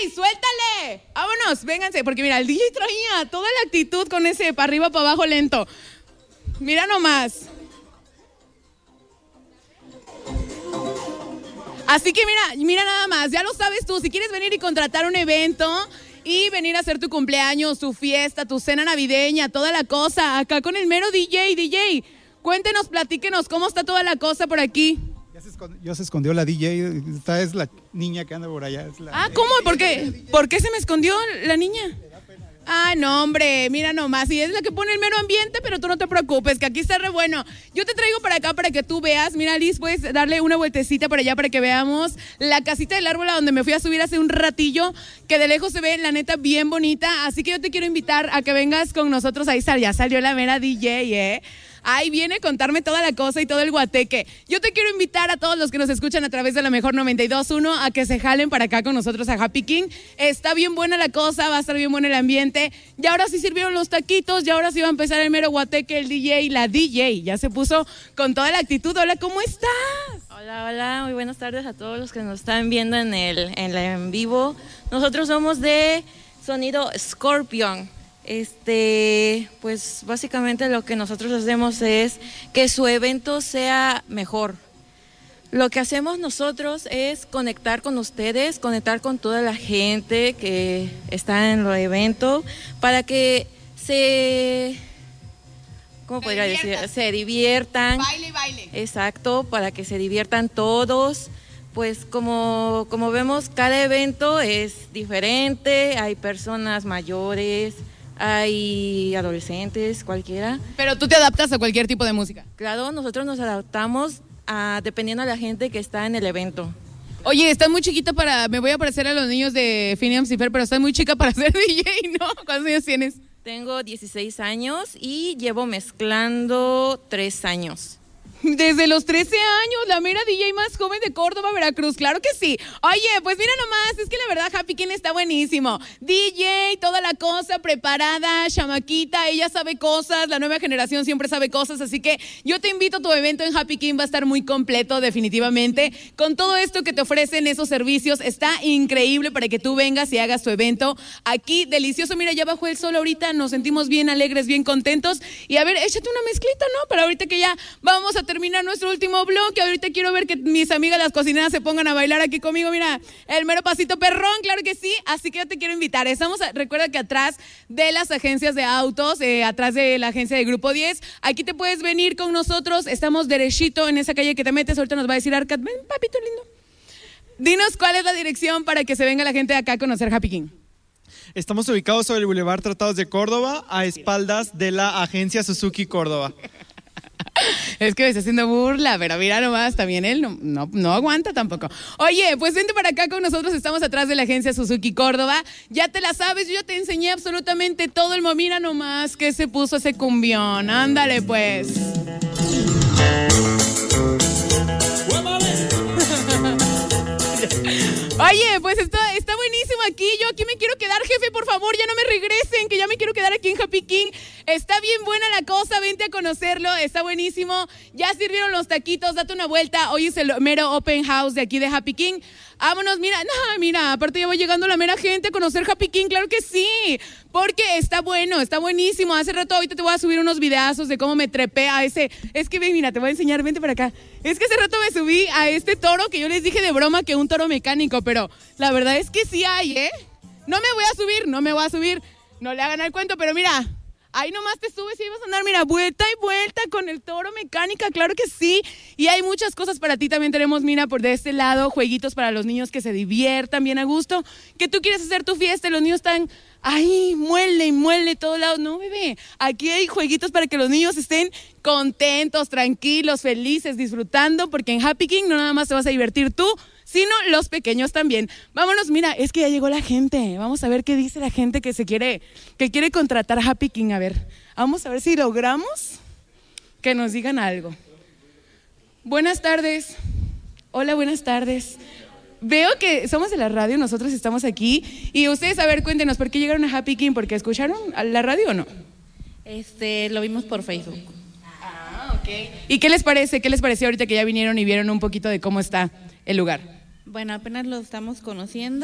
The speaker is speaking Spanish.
¡Suéltale! ¡Vámonos! Vénganse, porque mira, el DJ traía toda la actitud con ese para arriba, para abajo lento. Mira nomás. Así que mira nada más, ya lo sabes tú, si quieres venir y contratar un evento y venir a hacer tu cumpleaños, tu fiesta, tu cena navideña, toda la cosa, acá con el mero DJ, cuéntenos, platíquenos, ¿cómo está toda la cosa por aquí? Ya se escondió la DJ, esta es la niña que anda por allá. ¿Cómo? ¿Por qué? ¿Por qué se me escondió la niña? No, hombre, mira nomás, y es la que pone el mero ambiente, pero tú no te preocupes, que aquí está re bueno. Yo te traigo para acá para que tú veas, mira Liz, puedes darle una vueltecita para allá para que veamos la casita del árbol a donde me fui a subir hace un ratillo, que de lejos se ve, la neta, bien bonita, así que yo te quiero invitar a que vengas con nosotros, ahí ya salió la mera DJ, Ahí viene a contarme toda la cosa y todo el guateque. Yo te quiero invitar a todos los que nos escuchan a través de la mejor 92.1 a que se jalen para acá con nosotros a Happy King. Está bien buena la cosa, va a estar bien bueno el ambiente. Y ahora sí sirvieron los taquitos, y ahora sí va a empezar el mero guateque, el DJ, la DJ. Ya se puso con toda la actitud. Hola, ¿cómo estás? Hola, muy buenas tardes a todos los que nos están viendo en vivo. Nosotros somos de Sonido Scorpion. Pues básicamente lo que nosotros hacemos es que su evento sea mejor. Lo que hacemos nosotros es conectar con ustedes, conectar con toda la gente que está en el evento para que se diviertan. Baile. Exacto, para que se diviertan todos. Pues como vemos, cada evento es diferente, hay personas mayores, hay adolescentes, cualquiera. Pero tú te adaptas a cualquier tipo de música. Claro, nosotros nos adaptamos dependiendo de la gente que está en el evento. Oye, estás muy chiquita me voy a parecer a los niños de Phineas y Ferb, pero estás muy chica para ser DJ, ¿no? ¿Cuántos años tienes? Tengo 16 años y llevo mezclando 3 años. Desde los 13 años, la mera DJ más joven de Córdoba, Veracruz, claro que sí. Oye, pues mira nomás, es que la verdad Happy King está buenísimo. DJ, toda la cosa preparada, chamaquita, ella sabe cosas, la nueva generación siempre sabe cosas, así que yo te invito a tu evento en Happy King, va a estar muy completo definitivamente. Con todo esto que te ofrecen esos servicios, está increíble para que tú vengas y hagas tu evento aquí, delicioso. Mira, ya bajó el sol ahorita, nos sentimos bien alegres, bien contentos. Y a ver, échate una mezclita, ¿no? Para ahorita que ya vamos a terminar nuestro último bloque. Ahorita quiero ver que mis amigas las cocineras se pongan a bailar aquí conmigo. Mira, el mero pasito perrón, claro que sí. Así que yo te quiero invitar. Recuerda que atrás de las agencias de autos, atrás de la agencia de Grupo 10, aquí te puedes venir con nosotros. Estamos derechito en esa calle que te metes. Ahorita nos va a decir Arcad, ven, papito lindo. Dinos cuál es la dirección para que se venga la gente de acá a conocer Happy King. Estamos ubicados sobre el Boulevard Tratados de Córdoba, a espaldas de la agencia Suzuki Córdoba. Es que me está haciendo burla, pero mira nomás, también él no aguanta tampoco. Oye, pues vente para acá con nosotros, estamos atrás de la agencia Suzuki Córdoba. Ya te la sabes, yo ya te enseñé absolutamente todo el mira nomás que se puso ese cumbión. Ándale pues. Oye, pues está buenísimo aquí. Yo aquí me quiero quedar, jefe, por favor, ya no me regresen, que ya me quiero quedar aquí en Happy King. Está bien buena la cosa, vente a conocerlo, está buenísimo. Ya sirvieron los taquitos, date una vuelta. Hoy es el mero open house de aquí de Happy King. Vámonos, mira, aparte ya va llegando la mera gente a conocer Happy King, claro que sí, porque está bueno, está buenísimo. Hace rato ahorita te voy a subir unos videazos de cómo me trepé a ese, es que mira, te voy a enseñar, vente para acá. Es que hace rato me subí a este toro que yo les dije de broma que un toro mecánico, pero la verdad es que sí hay, No me voy a subir, no le hagan al cuento, pero mira, ahí nomás te subes y vas a andar, mira, vuelta y vuelta con el toro mecánica, claro que sí. Y hay muchas cosas para ti, también tenemos, mira, por de este lado, jueguitos para los niños que se diviertan bien a gusto. Que tú quieres hacer tu fiesta y los niños están ahí, muele todo lado. No, bebé, aquí hay jueguitos para que los niños estén contentos, tranquilos, felices, disfrutando, porque en Happy King no nada más te vas a divertir tú, sino los pequeños también. Vámonos, mira, es que ya llegó la gente. Vamos a ver qué dice la gente que quiere contratar a Happy King. A ver, vamos a ver si logramos que nos digan algo. Buenas tardes. Hola, buenas tardes. Veo que somos de la radio, nosotros estamos aquí. Y ustedes, a ver, cuéntenos, ¿por qué llegaron a Happy King? ¿Porque escucharon la radio o no? Lo vimos por Facebook. Ok. ¿Y qué les parece? ¿Qué les pareció ahorita que ya vinieron y vieron un poquito de cómo está el lugar? Bueno, apenas lo estamos conociendo.